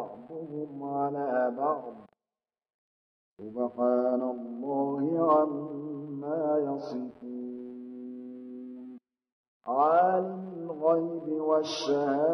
بعضهم على بعض سبحان الله عما يصفون عالم الغيب والشهادة